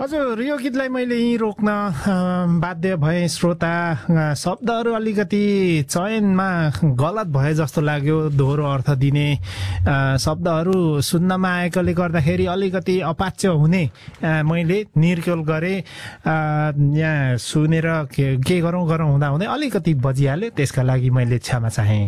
हजुर यो गीतलाई मैले यहीँ रोक्न बाध्य भएँ श्रोता। शब्दहरू अलिकति चयनमा गलत भए जस्तो लाग्यो, दोहोरो अर्थ दिने शब्दहरू सुन्नमा आएकोले गर्दाखेरि अलिकति अपाच्य हुने मैले निर्क्योल गरेँ। यहाँ सुनेर के गरौँ हुँदा अलिकति बजिहाल्यो, त्यसका लागि मैले क्षमा चाहेँ।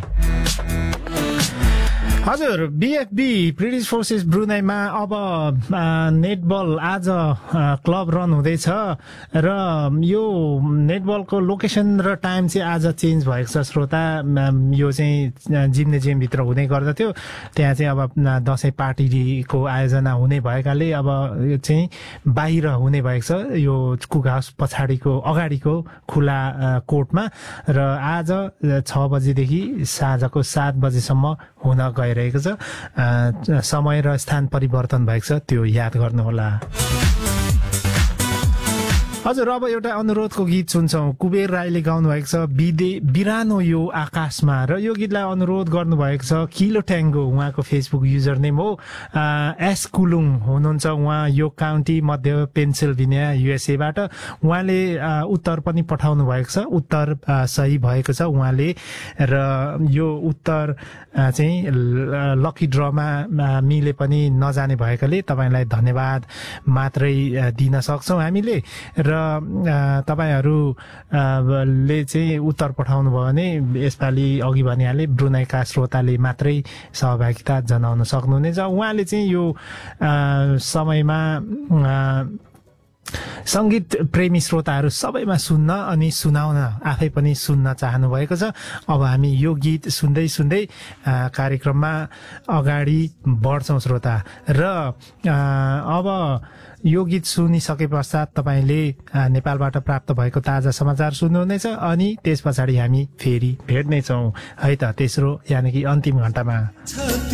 हजुर बीएफबी ब्रिटिश फोर्सेस ब्रुनाईमा अब नेटबल आज क्लब रन हुँदैछ र यो नेटबलको लोकेसन र टाइम चाहिँ आज चेन्ज भएको छ श्रोता। यो चाहिँ जिम्नेजियमभित्र हुने गर्दथ्यो, त्यहाँ चाहिँ अब दसैँ पार्टीको आयोजना हुने भएकाले अब यो चाहिँ बाहिर हुने भएको छ, यो कुक हाउस पछाडिको अगाडिको खुला कोर्टमा। र आज 6 बजेदेखि साँझको 7 बजेसम्म हुन गइरहेको छ। समय र स्थान परिवर्तन भएको छ, त्यो याद गर्नुहोला। हजुर अब एउटा अनुरोधको गीत सुन्छौँ। कुबेर राईले गाउनु भएको छ बिरानो यो आकाशमा, र यो गीतलाई अनुरोध गर्नुभएको छ किलो ट्याङ्गो, उहाँको फेसबुक युजर नेम हो। एस कुलुङ हुनुहुन्छ उहाँ, यो काउन्टी मध्य पेन्सिल्भेनिया युएसएबाट। उहाँले उत्तर पनि पठाउनु भएको छ, उत्तर सही भएको छ उहाँले। र यो उत्तर चाहिँ लकी ड्रमा मिले पनि नजाने भएकाले तपाईँलाई धन्यवाद मात्रै दिन सक्छौँ हामीले। र तपाईँहरूले चाहिँ उत्तर पठाउनु भयो भने यसपालि अघि भनिहाले ब्रुनाईका श्रोताले मात्रै सहभागिता जनाउन सक्नुहुनेछ। उहाँले चाहिँ यो समयमा सङ्गीत प्रेमी श्रोताहरू सबैमा सुन्न अनि सुनाउन आफै पनि सुन्न चाहनु भएको छ। अब हामी यो गीत सुन्दै सुन्दै कार्यक्रममा अगाडि बढ्छौँ श्रोता। र अब यो गीत सुनिसके पश्चात तपाईँले नेपालबाट प्राप्त भएको ताजा समाचार सुन्नुहुनेछ अनि त्यस पछाडि हामी फेरि भेट्नेछौँ है त, तेस्रो यानि कि अन्तिम घण्टामा।